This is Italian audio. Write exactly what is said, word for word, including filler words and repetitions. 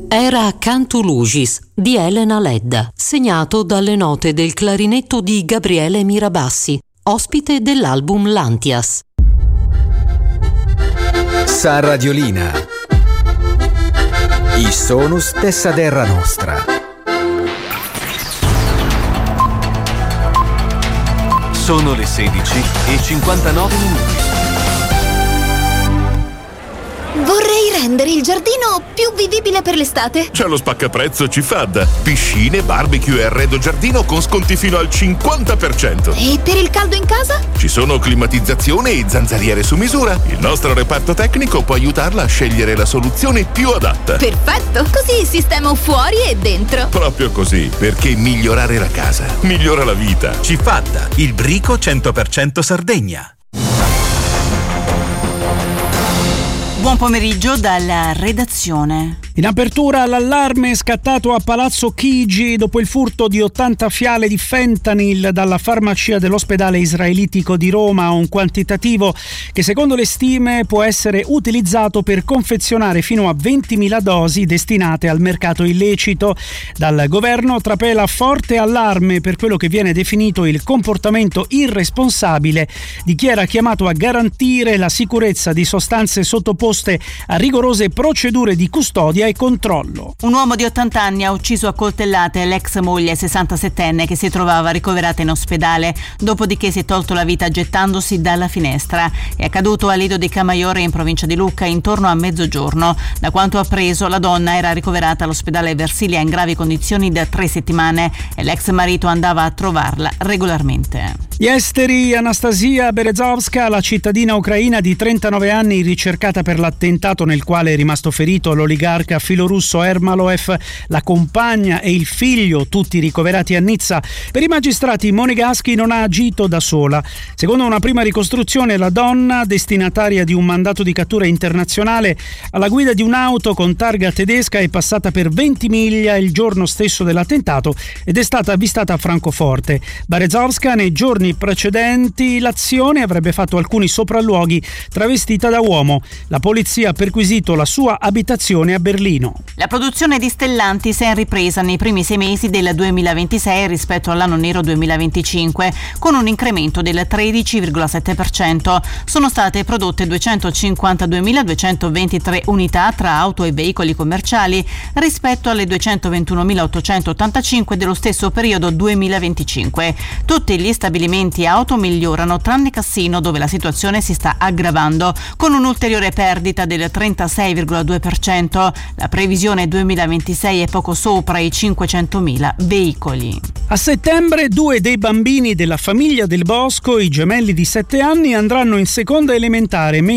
Era Cantu Lugis di Elena Ledda, segnato dalle note del clarinetto di Gabriele Mirabassi, ospite dell'album Lantias. Sa Radiolina. I sonus dessa terra nostra. Sono le sedici e cinquantanove minuti. Vorrei rendere il giardino più vivibile per l'estate. C'è lo spaccaprezzo Cifad. Piscine, barbecue e arredo giardino con sconti fino al cinquanta per cento. E per il caldo in casa? Ci sono climatizzazione e zanzariere su misura. Il nostro reparto tecnico può aiutarla a scegliere la soluzione più adatta. Perfetto, così sistemo fuori e dentro. Proprio così, perché migliorare la casa migliora la vita. Cifad, il brico cento per cento Sardegna. Buon pomeriggio dalla redazione. In apertura l'allarme scattato a Palazzo Chigi dopo il furto di ottanta fiale di fentanyl dalla farmacia dell'ospedale israelitico di Roma, un quantitativo che secondo le stime può essere utilizzato per confezionare fino a ventimila dosi destinate al mercato illecito. Dal governo trapela forte allarme per quello che viene definito il comportamento irresponsabile di chi era chiamato a garantire la sicurezza di sostanze sottoposte a rigorose procedure di custodia e controllo. Un uomo di ottanta anni ha ucciso a coltellate l'ex moglie sessantasettenne che si trovava ricoverata in ospedale, dopodiché si è tolto la vita gettandosi dalla finestra. È accaduto a Lido di Camaiore in provincia di Lucca intorno a mezzogiorno. Da quanto appreso, la donna era ricoverata all'ospedale Versilia in gravi condizioni da tre settimane e l'ex marito andava a trovarla regolarmente. Gli esteri. Anastasia Berezovska, la cittadina ucraina di trentanove anni ricercata per l'attentato nel quale è rimasto ferito l'oligarca filorusso Ermaloev, la compagna e il figlio, tutti ricoverati a Nizza. Per i magistrati Monegaschi non ha agito da sola. Secondo una prima ricostruzione, la donna, destinataria di un mandato di cattura internazionale, alla guida di un'auto con targa tedesca è passata per venti miglia il giorno stesso dell'attentato ed è stata avvistata a Francoforte. Berezovska nei giorni precedenti l'azione avrebbe fatto alcuni sopralluoghi travestita da uomo. La polizia ha perquisito la sua abitazione a Berlino. La produzione di Stellantis è in ripresa nei primi sei mesi del duemilaventisei rispetto all'anno nero duemilaventicinque, con un incremento del tredici virgola sette per cento. Sono state prodotte duecentocinquantaduemiladuecentoventitré unità tra auto e veicoli commerciali rispetto alle duecentoventunomilaottocentottantacinque dello stesso periodo duemilaventicinque. Tutti gli stabilimenti auto migliorano, tranne Cassino, dove la situazione si sta aggravando, con un'ulteriore perdita del trentasei virgola due per cento. La previsione duemilaventisei è poco sopra i cinquecentomila veicoli. A settembre due dei bambini della famiglia Del Bosco, i gemelli di sette anni, andranno in seconda elementare,